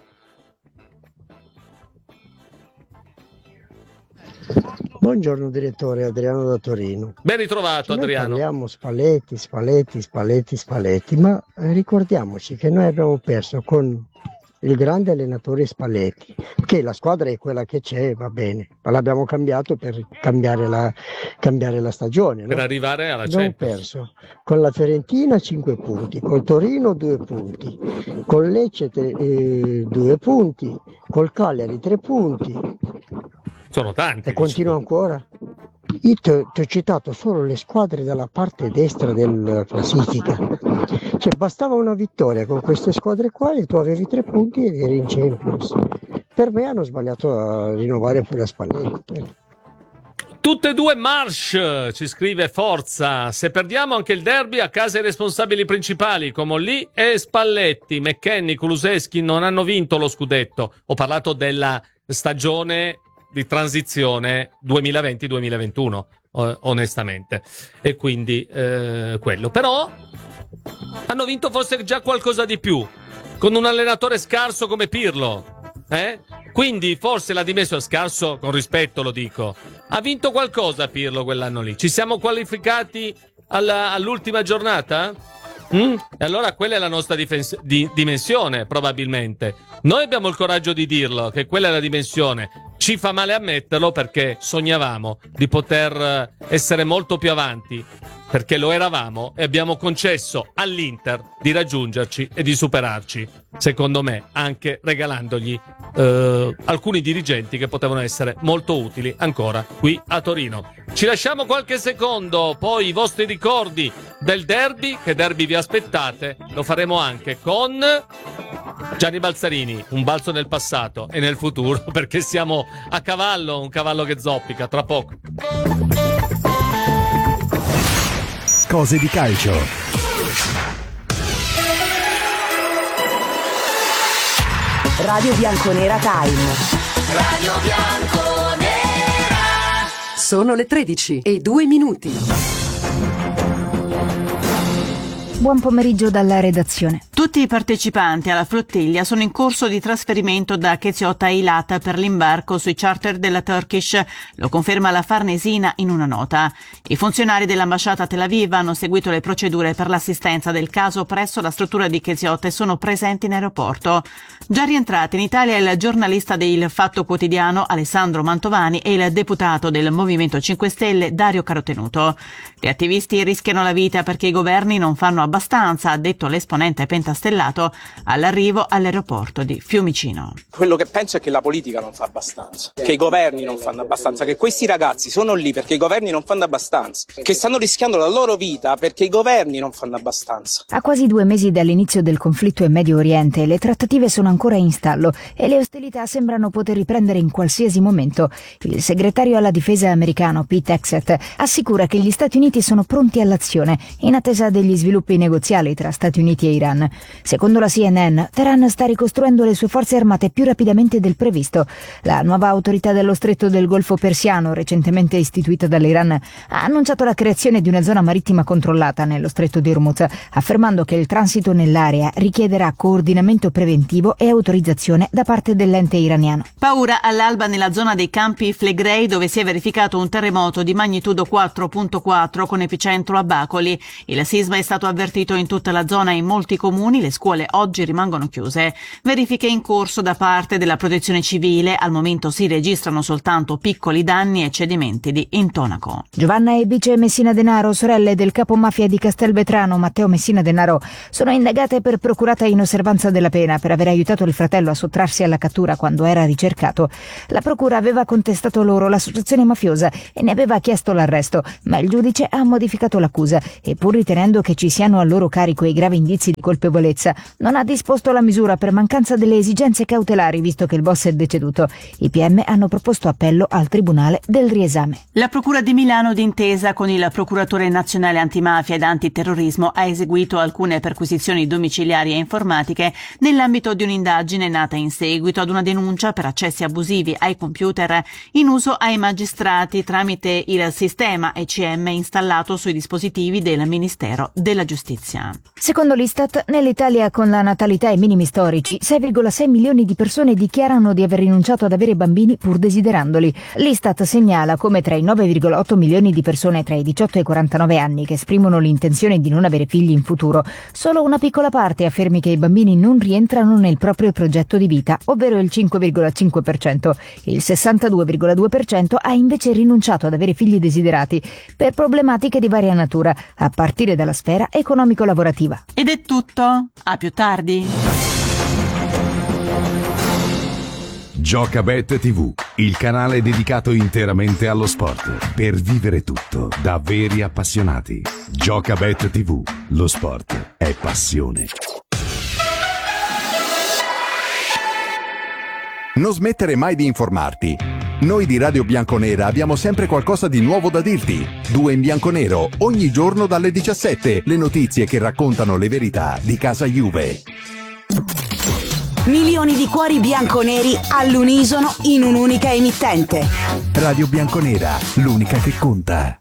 Buongiorno direttore, Adriano da Torino. Ben ritrovato Adriano. Parliamo Spalletti, ma ricordiamoci che noi abbiamo perso con il grande allenatore Spalletti, che la squadra è quella che c'è, va bene, ma l'abbiamo cambiato per cambiare la stagione. Per no? arrivare alla Abbiamo Champions. perso con la Fiorentina 5 punti, col Torino 2 punti, con Lecce 2 punti, col Cagliari 3 punti. Sono tanti. E continua ancora. Io ti ho citato solo le squadre dalla parte destra della classifica. Cioè bastava una vittoria con queste squadre qua e tu avevi 3 punti ed eri in Champions. Per me hanno sbagliato a rinnovare pure Spalletti. Tutte e due Marsh, ci scrive Forza. Se perdiamo anche il derby, a casa i responsabili principali come Lì e Spalletti, McKennie, Kulusevski non hanno vinto lo scudetto. Ho parlato della stagione di transizione 2020-2021, onestamente. E quindi quello. Però hanno vinto forse già qualcosa di più, con un allenatore scarso come Pirlo. Quindi forse la dimensione scarso, con rispetto lo dico, ha vinto qualcosa Pirlo quell'anno lì. Ci siamo qualificati all'ultima giornata? E allora quella è la nostra dimensione, probabilmente. Noi abbiamo il coraggio di dirlo, che quella è la dimensione. Ci fa male ammetterlo perché sognavamo di poter essere molto più avanti, perché lo eravamo e abbiamo concesso all'Inter di raggiungerci e di superarci, secondo me anche regalandogli alcuni dirigenti che potevano essere molto utili ancora qui a Torino. Ci lasciamo qualche secondo, poi i vostri ricordi del derby, che derby vi aspettate, lo faremo anche con Gianni Balzarini, un balzo nel passato e nel futuro, perché siamo a cavallo, un cavallo che zoppica, tra poco. Cose di calcio. Radio Bianconera Time. Radio Bianconera. Sono le 13:02. Buon pomeriggio dalla redazione. Tutti i partecipanti alla flottiglia sono in corso di trasferimento da Keziota a Eilat per l'imbarco sui charter della Turkish, lo conferma la Farnesina in una nota. I funzionari dell'ambasciata a Tel Aviv hanno seguito le procedure per l'assistenza del caso presso la struttura di Keziota e sono presenti in aeroporto. Già rientrati in Italia il giornalista del Fatto Quotidiano Alessandro Mantovani e il deputato del Movimento 5 Stelle Dario Carotenuto. Gli attivisti rischiano la vita perché i governi non fanno abbastanza, ha detto l'esponente pentastellato all'arrivo all'aeroporto di Fiumicino. Quello che penso è che la politica non fa abbastanza, che i governi non fanno abbastanza, che questi ragazzi sono lì perché i governi non fanno abbastanza, che stanno rischiando la loro vita perché i governi non fanno abbastanza. A quasi 2 mesi dall'inizio del conflitto in Medio Oriente, le trattative sono ancora in stallo e le ostilità sembrano poter riprendere in qualsiasi momento. Il segretario alla difesa americano Pete Hegseth assicura che gli Stati Uniti sono pronti all'azione in attesa degli sviluppi negoziali tra Stati Uniti e Iran. Secondo la CNN, Teheran sta ricostruendo le sue forze armate più rapidamente del previsto. La nuova autorità dello Stretto del Golfo Persiano, recentemente istituita dall'Iran, ha annunciato la creazione di una zona marittima controllata nello Stretto di Hormuz, affermando che il transito nell'area richiederà coordinamento preventivo e autorizzazione da parte dell'ente iraniano. Paura all'alba nella zona dei campi Flegrei, dove si è verificato un terremoto di magnitudo 4.4 con epicentro a Bacoli. Il sisma è stato avvertito in tutta la zona e in molti comuni. Le scuole oggi rimangono chiuse. Verifiche in corso da parte della Protezione Civile. Al momento si registrano soltanto piccoli danni e cedimenti di intonaco. Giovanna e Bice Messina Denaro, sorelle del capo mafia di Castelvetrano Matteo Messina Denaro, sono indagate per procurata in osservanza della pena per aver aiutato il fratello a sottrarsi alla cattura quando era ricercato. La procura aveva contestato loro l'associazione mafiosa e ne aveva chiesto l'arresto, ma il giudice ha modificato l'accusa e, pur ritenendo che ci siano a loro carico i gravi indizi di colpevolezza, non ha disposto la misura per mancanza delle esigenze cautelari, visto che il boss è deceduto. I PM hanno proposto appello al Tribunale del riesame. La Procura di Milano, d'intesa con il Procuratore Nazionale Antimafia ed Antiterrorismo, ha eseguito alcune perquisizioni domiciliari e informatiche nell'ambito di un'indagine nata in seguito ad una denuncia per accessi abusivi ai computer in uso ai magistrati tramite il sistema ECM installato sui dispositivi del Ministero della Giustizia. Secondo l'Istat, nell'Italia con la natalità ai minimi storici, 6,6 milioni di persone dichiarano di aver rinunciato ad avere bambini pur desiderandoli. L'Istat segnala come tra i 9,8 milioni di persone tra i 18 e i 49 anni che esprimono l'intenzione di non avere figli in futuro, solo una piccola parte affermi che i bambini non rientrano nel proprio progetto di vita, ovvero il 5,5%. Il 62,2% ha invece rinunciato ad avere figli desiderati per problematiche di varia natura, a partire dalla sfera economico-lavorativa. Ed è tutto. A più tardi. Giocabet TV, il canale dedicato interamente allo sport, per vivere tutto da veri appassionati. Giocabet TV, lo sport è passione. Non smettere mai di informarti. Noi di Radio Bianconera abbiamo sempre qualcosa di nuovo da dirti. 2 in bianconero, ogni giorno dalle 17, le notizie che raccontano le verità di casa Juve. Milioni di cuori bianconeri all'unisono in un'unica emittente. Radio Bianconera, l'unica che conta.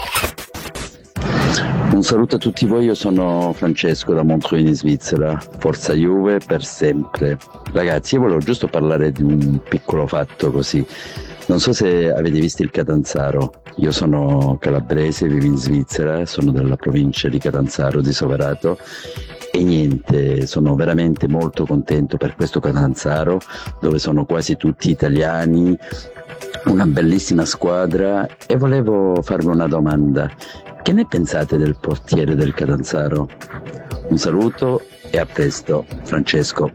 Un saluto a tutti voi, io sono Francesco da Montreux in Svizzera. Forza Juve per sempre. Ragazzi, io volevo giusto parlare di un piccolo fatto così. Non so se avete visto il Catanzaro. Io sono calabrese, vivo in Svizzera, sono della provincia di Catanzaro, di Soverato. E niente, sono veramente molto contento per questo Catanzaro, dove sono quasi tutti italiani, una bellissima squadra, e volevo farvi una domanda. Che ne pensate del portiere del Catanzaro? Un saluto e a presto, Francesco.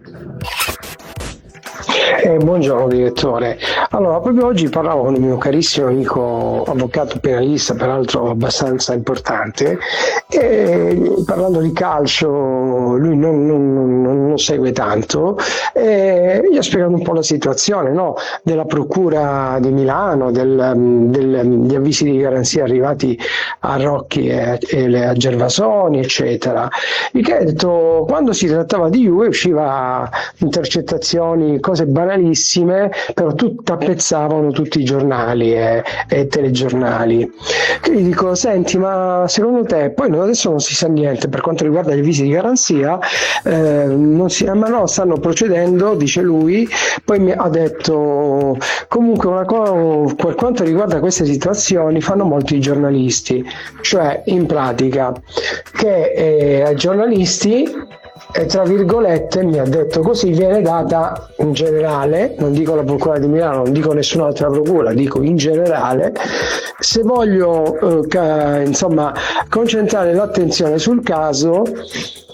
Buongiorno direttore. Allora, proprio oggi parlavo con il mio carissimo amico avvocato penalista, peraltro abbastanza importante, e parlando di calcio lui non segue tanto, e gli ho spiegato un po' la situazione, no? Della Procura di Milano, degli avvisi di garanzia arrivati a Rocchi e a Gervasoni, eccetera. Il che ha detto, quando si trattava di Juve usciva intercettazioni, cose banalissime, però tappezzavano tutti i giornali e telegiornali. Quindi dico, senti, ma secondo te, poi adesso non si sa niente per quanto riguarda gli avvisi di garanzia, ma no, stanno procedendo, dice lui. Poi mi ha detto, comunque una cosa, per quanto riguarda queste situazioni fanno molti giornalisti, cioè in pratica che ai giornalisti, tra virgolette, mi ha detto così, viene data in generale, non dico la Procura di Milano, non dico nessun'altra procura, dico in generale, se voglio concentrare l'attenzione sul caso,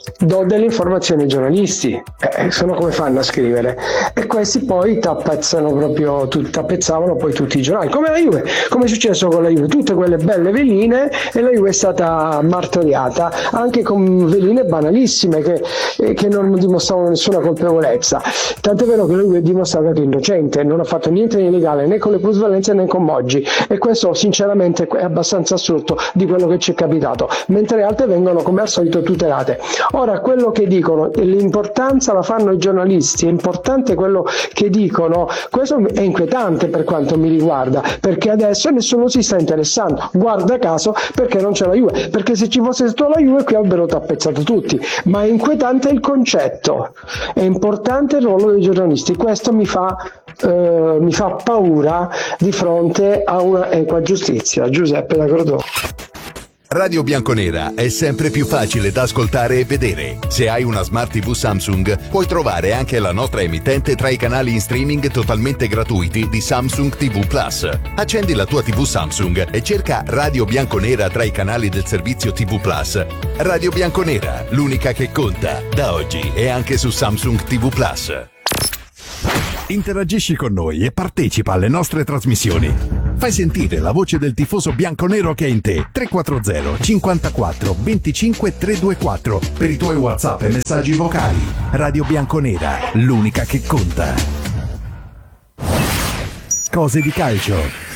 do delle informazioni ai giornalisti, se no come fanno a scrivere? E questi poi tappezzavano poi tutti i giornali, come la Juve, come è successo con la Juve, tutte quelle belle veline, e la Juve è stata martoriata anche con veline banalissime che non dimostravano nessuna colpevolezza, tant'è vero che la Juve è dimostrata innocente, non ha fatto niente di illegale né con le plusvalenze né con Moggi, e questo sinceramente è abbastanza assurdo di quello che ci è capitato, mentre le altre vengono come al solito tutelate. Ora, quello che dicono, l'importanza la fanno i giornalisti, è importante quello che dicono, questo è inquietante per quanto mi riguarda, perché adesso nessuno si sta interessando, guarda caso perché non c'è la Juve, perché se ci fosse stato la Juve qui avrebbero tappezzato tutti, ma è inquietante il concetto, è importante il ruolo dei giornalisti, questo mi fa paura di fronte a una equa giustizia. Giuseppe da Crodò. Radio Bianconera è sempre più facile da ascoltare e vedere. Se hai una Smart TV Samsung, puoi trovare anche la nostra emittente tra i canali in streaming totalmente gratuiti di Samsung TV Plus. Accendi la tua TV Samsung e cerca Radio Bianconera tra i canali del servizio TV Plus. Radio Bianconera, l'unica che conta, da oggi e anche su Samsung TV Plus. Interagisci con noi e partecipa alle nostre trasmissioni. Fai sentire la voce del tifoso bianconero che è in te. 340 54 25 324 per i tuoi WhatsApp e messaggi vocali. Radio Bianconera, l'unica che conta. Cose di calcio.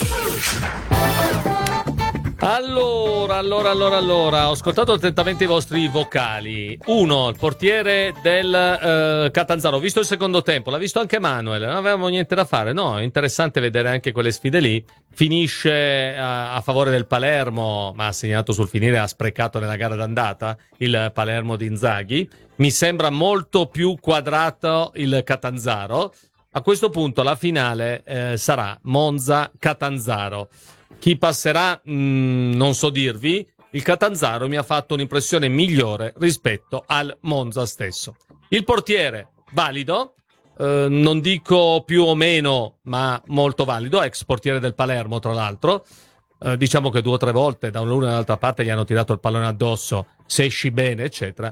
Allora, ho ascoltato attentamente i vostri vocali. Uno, il portiere del Catanzaro, ho visto il secondo tempo, l'ha visto anche Manuel, non avevamo niente da fare, no, è interessante vedere anche quelle sfide lì. Finisce a favore del Palermo, ma ha segnato sul finire, ha sprecato nella gara d'andata il Palermo di Inzaghi. Mi sembra molto più quadrato il Catanzaro. A questo punto la finale sarà Monza-Catanzaro. Chi passerà non so dirvi. Il Catanzaro mi ha fatto un'impressione migliore rispetto al Monza stesso. Il portiere valido, non dico più o meno, ma molto valido, ex portiere del Palermo tra l'altro. Diciamo che 2 o 3 volte da l'una e dall'altra parte gli hanno tirato il pallone addosso, se esci bene eccetera.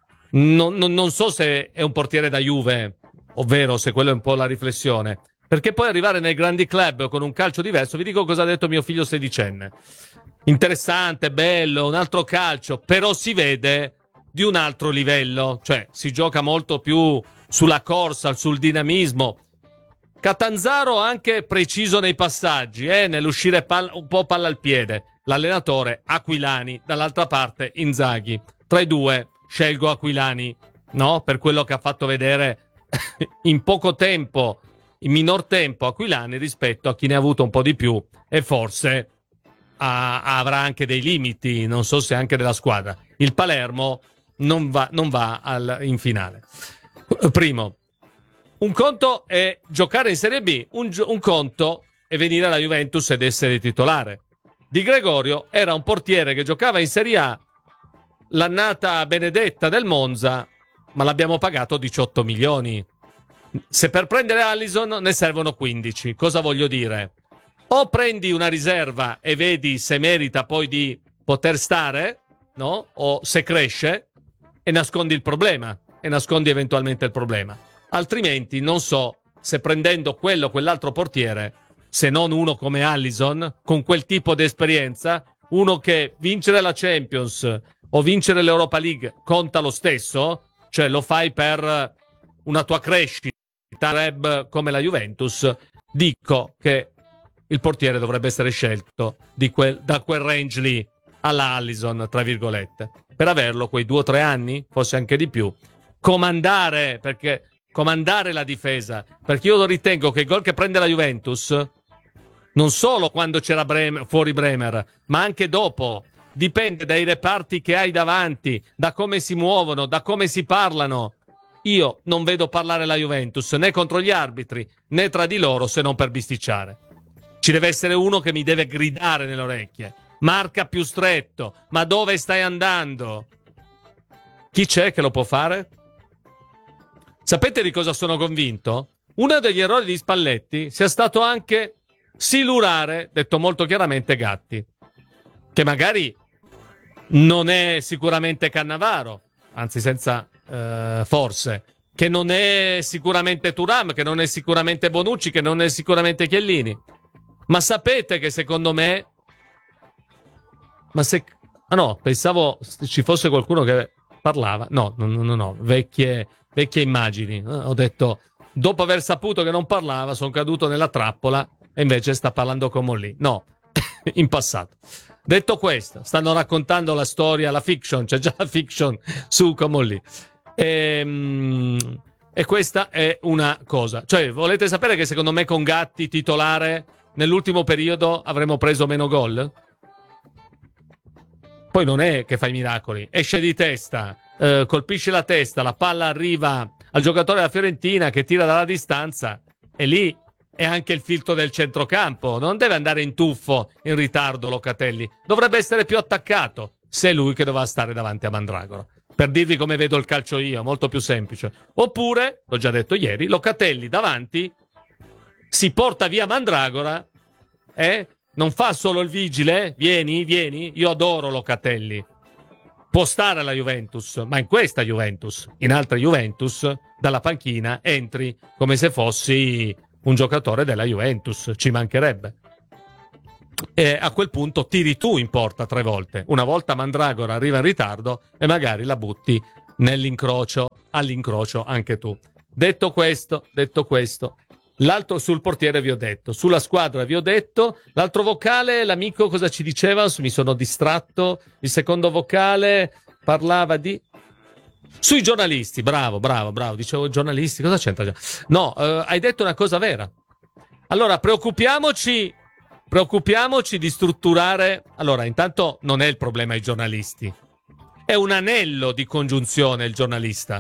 Non so se è un portiere da Juve, ovvero se quello è un po' la riflessione. Perché poi arrivare nei grandi club con un calcio diverso, vi dico cosa ha detto mio figlio 16enne. Interessante, bello, un altro calcio, però si vede di un altro livello, cioè si gioca molto più sulla corsa, sul dinamismo. Catanzaro anche preciso nei passaggi, nell'uscire un po' palla al piede. L'allenatore Aquilani, dall'altra parte Inzaghi. Tra i due scelgo Aquilani, no? Per quello che ha fatto vedere in poco tempo, in minor tempo Aquilani rispetto a chi ne ha avuto un po' di più e forse avrà anche dei limiti, non so se anche della squadra. Il Palermo non va in finale. Primo, un conto è giocare in Serie B, un conto è venire alla Juventus ed essere titolare. Di Gregorio era un portiere che giocava in Serie A l'annata benedetta del Monza, ma l'abbiamo pagato 18 milioni. Se per prendere Alisson ne servono 15, cosa voglio dire? O prendi una riserva e vedi se merita poi di poter stare, no? O se cresce e nascondi il problema, e nascondi eventualmente il problema. Altrimenti non so se prendendo quello o quell'altro portiere, se non uno come Alisson, con quel tipo di esperienza, uno che vincere la Champions o vincere l'Europa League conta lo stesso, cioè lo fai per una tua crescita, come la Juventus, dico che il portiere dovrebbe essere scelto da quel range lì alla Alisson, tra virgolette, per averlo quei 2 o 3 anni, forse anche di più, comandare la difesa, perché io ritengo che il gol che prende la Juventus, non solo quando c'era fuori Bremer, ma anche dopo, dipende dai reparti che hai davanti, da come si muovono, da come si parlano. Io non vedo parlare la Juventus né contro gli arbitri né tra di loro, se non per bisticciare. Ci deve essere uno che mi deve gridare nelle orecchie: marca più stretto, ma dove stai andando? Chi c'è che lo può fare? Sapete di cosa sono convinto? Uno degli errori di Spalletti sia stato anche silurare, detto molto chiaramente, Gatti, che magari non è sicuramente Cannavaro, anzi senza forse, che non è sicuramente Thuram, che non è sicuramente Bonucci, che non è sicuramente Chiellini. Ma sapete che secondo me... pensavo ci fosse qualcuno che parlava. No, vecchie immagini. Ho detto, dopo aver saputo che non parlava, sono caduto nella trappola e invece sta parlando con Mollì. No, in passato. Detto questo, stanno raccontando la storia, la fiction, c'è già la fiction su Comolli. E questa è una cosa. Cioè, volete sapere che secondo me con Gatti titolare nell'ultimo periodo avremmo preso meno gol? Poi non è che fa i miracoli, esce di testa, colpisce la testa, la palla arriva al giocatore della Fiorentina che tira dalla distanza e lì è anche il filtro del centrocampo, non deve andare in tuffo, in ritardo Locatelli, dovrebbe essere più attaccato, se è lui che doveva stare davanti a Mandragora. Per dirvi come vedo il calcio io, molto più semplice. Oppure, l'ho già detto ieri, Locatelli davanti si porta via Mandragora, non fa solo il vigile, vieni, io adoro Locatelli. Può stare alla Juventus, ma in questa Juventus, in altre Juventus, dalla panchina entri come se fossi un giocatore della Juventus, ci mancherebbe. E a quel punto tiri tu in porta 3 volte. Una volta Mandragora arriva in ritardo e magari la butti all'incrocio anche tu. Detto questo, l'altro sul portiere vi ho detto, sulla squadra vi ho detto, l'altro vocale, l'amico cosa ci diceva? Mi sono distratto, il secondo vocale parlava di... Sui giornalisti, bravo, dicevo giornalisti, cosa c'entra? No, hai detto una cosa vera. Allora, preoccupiamoci di strutturare... Allora, intanto non è il problema i giornalisti, è un anello di congiunzione il giornalista.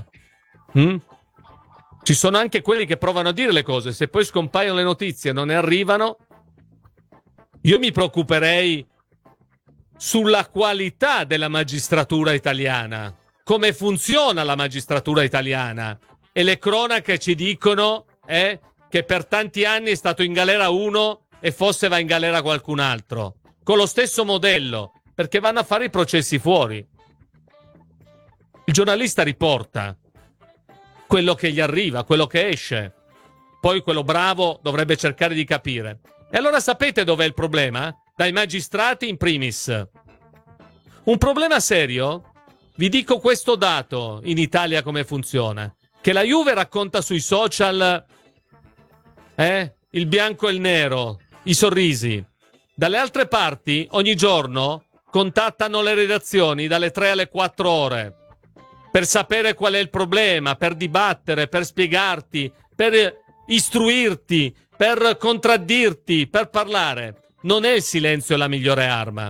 Ci sono anche quelli che provano a dire le cose, se poi scompaiono le notizie e non ne arrivano, io mi preoccuperei sulla qualità della magistratura italiana, come funziona la magistratura italiana, e le cronache ci dicono che per tanti anni è stato in galera uno e forse va in galera qualcun altro, con lo stesso modello, perché vanno a fare i processi fuori. Il giornalista riporta quello che gli arriva, quello che esce. Poi quello bravo dovrebbe cercare di capire. E allora sapete dov'è il problema? Dai magistrati in primis. Un problema serio? Vi dico questo dato in Italia come funziona. Che la Juve racconta sui social il bianco e il nero, i sorrisi. Dalle altre parti, ogni giorno, contattano le redazioni dalle 3 alle 4 ore. Per sapere qual è il problema, per dibattere, per spiegarti, per istruirti, per contraddirti, per parlare. Non è il silenzio la migliore arma.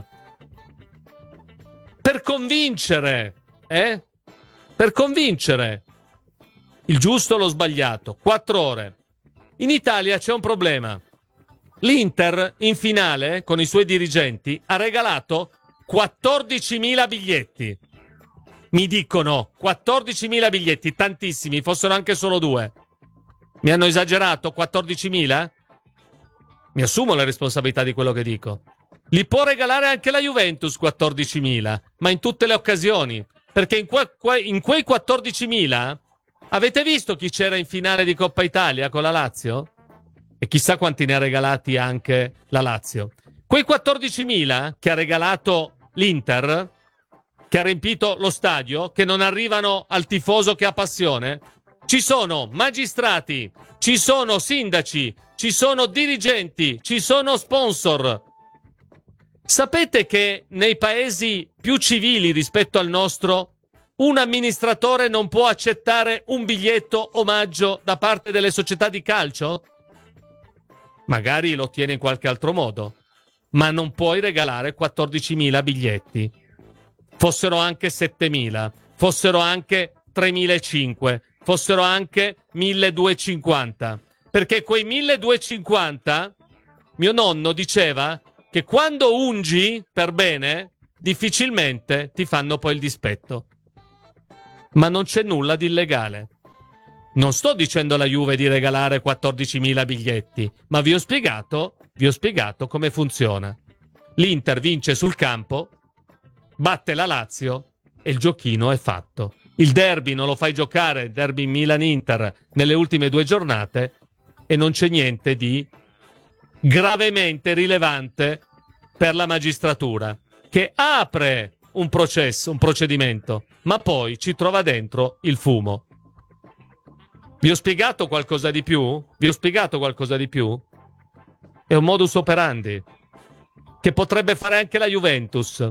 Per convincere, Per convincere. Il giusto o lo sbagliato. 4 ore. In Italia c'è un problema. L'Inter, in finale, con i suoi dirigenti, ha regalato 14.000 biglietti. Mi dicono 14.000 biglietti, tantissimi, fossero anche solo 2. Mi hanno esagerato 14.000? Mi assumo la responsabilità di quello che dico. Li può regalare anche la Juventus 14.000, ma in tutte le occasioni. Perché in quei 14.000 avete visto chi c'era in finale di Coppa Italia con la Lazio? E chissà quanti ne ha regalati anche la Lazio. Quei 14.000 che ha regalato l'Inter, che ha riempito lo stadio, che non arrivano al tifoso che ha passione, ci sono magistrati, ci sono sindaci, ci sono dirigenti, ci sono sponsor. Sapete che nei paesi più civili rispetto al nostro, un amministratore non può accettare un biglietto omaggio da parte delle società di calcio? Magari lo ottiene in qualche altro modo, ma non puoi regalare 14.000 biglietti. Fossero anche 7.000, fossero anche 3.500, fossero anche 1.250. Perché quei 1.250, mio nonno diceva che quando ungi per bene, difficilmente ti fanno poi il dispetto. Ma non c'è nulla di illegale. Non sto dicendo alla Juve di regalare 14.000 biglietti, ma vi ho spiegato come funziona. L'Inter vince sul campo, batte la Lazio e il giochino è fatto. il derby non lo fai giocare, il derby Milan-Inter, nelle ultime 2 giornate, e non c'è niente di gravemente rilevante per la magistratura, che apre un processo, un procedimento, ma poi ci trova dentro il fumo. Vi ho spiegato qualcosa di più? È un modus operandi che potrebbe fare anche la Juventus.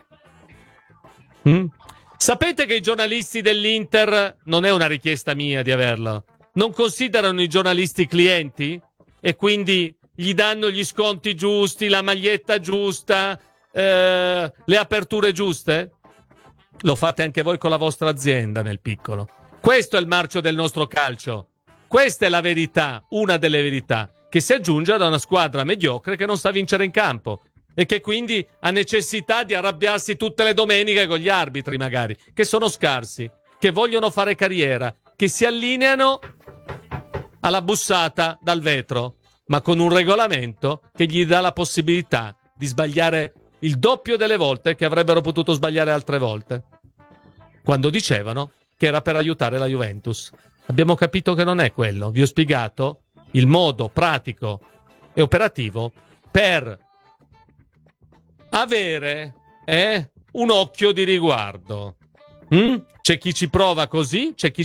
Sapete che i giornalisti dell'Inter, non è una richiesta mia di averlo, non considerano i giornalisti clienti e quindi gli danno gli sconti giusti, la maglietta giusta, le aperture giuste? Lo fate anche voi con la vostra azienda nel piccolo. Questo è il marcio del nostro calcio. Questa è la verità, una delle verità, che si aggiunge ad una squadra mediocre che non sa vincere in campo e che quindi ha necessità di arrabbiarsi tutte le domeniche con gli arbitri magari, che sono scarsi, che vogliono fare carriera, che si allineano alla bussata dal vetro, ma con un regolamento che gli dà la possibilità di sbagliare il doppio delle volte che avrebbero potuto sbagliare altre volte, quando dicevano che era per aiutare la Juventus. Abbiamo capito che non è quello. Vi ho spiegato il modo pratico e operativo per avere un occhio di riguardo. C'è chi ci prova così, c'è chi